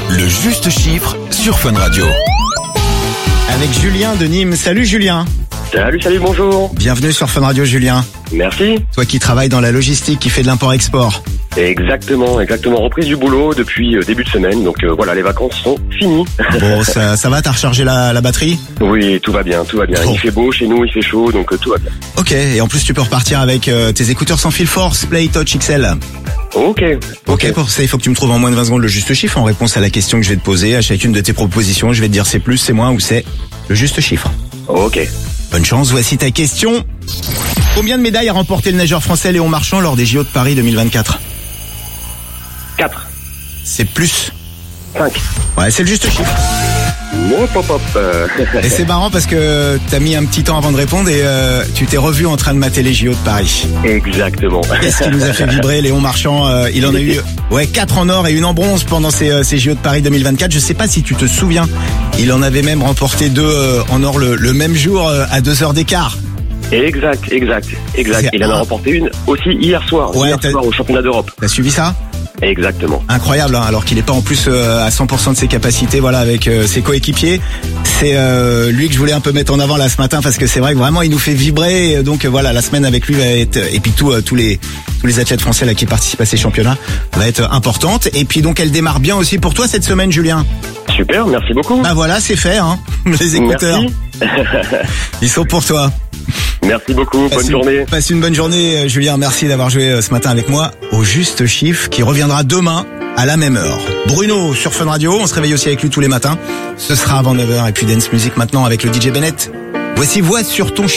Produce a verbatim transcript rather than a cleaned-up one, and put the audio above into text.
Le juste chiffre sur Fun Radio. Avec Julien de Nîmes. Salut Julien. Salut, salut, bonjour. Bienvenue sur Fun Radio Julien. Merci. Toi qui travailles dans la logistique, qui fait de l'import-export. Exactement, exactement. Reprise du boulot depuis euh, début de semaine. Donc euh, voilà, les vacances sont finies. Bon, ça, ça va, t'as rechargé la, la batterie? Oui, tout va bien, tout va bien. Bon. Il fait beau chez nous, il fait chaud, donc euh, tout va bien. Ok, et en plus tu peux repartir avec euh, tes écouteurs sans fil Force Play Touch X L. Ok. Ok, pour ça il faut que tu me trouves en moins de vingt secondes le juste chiffre en réponse à la question que je vais te poser. À chacune de tes propositions, je vais te dire c'est plus, c'est moins ou c'est le juste chiffre. Ok. Bonne chance, voici ta question. Combien de médailles a remporté le nageur français Léon Marchand lors des J O de Paris deux mille vingt-quatre? quatre. C'est plus. cinq. Ouais, c'est le juste chiffre. Hop, hop, hop. euh. Et c'est marrant parce que t'as mis un petit temps avant de répondre et euh, tu t'es revu en train de mater les J O de Paris. Exactement. Qu'est-ce qui nous a fait vibrer Léon Marchand? euh, Il en a eu ouais quatre en or et une en bronze pendant ces, euh, ces J O de Paris deux mille vingt-quatre. Je sais pas si tu te souviens, il en avait même remporté deux euh, en or le, le même jour euh, à deux heures d'écart. Exact, exact, exact. C'est Il en a un- remporté une aussi hier soir, Ouais, hier t'as- soir au championnat d'Europe. T'as suivi ça? Exactement. Incroyable, hein, alors qu'il est pas en plus euh, à cent pour cent de ses capacités, voilà, avec euh, ses coéquipiers. C'est euh, lui que je voulais un peu mettre en avant là ce matin parce que c'est vrai que vraiment il nous fait vibrer. Et donc euh, voilà, la semaine avec lui va être, et puis tout, euh, tous les tous les athlètes français là qui participent à ces championnats va être importante. Et puis donc elle démarre bien aussi pour toi cette semaine, Julien. Super, merci beaucoup. Bah voilà, c'est fait, hein. Les écouteurs, Merci. ils sont pour toi. Merci beaucoup, Passe bonne une- journée. Passe une bonne journée, euh, Julien. Merci d'avoir joué euh, ce matin avec moi au Juste Chiffre qui reviendra demain à la même heure. Bruno sur Fun Radio, on se réveille aussi avec lui tous les matins. Ce sera avant neuf heures et puis Dance Music maintenant avec le D J Bennett. Voici Voix sur ton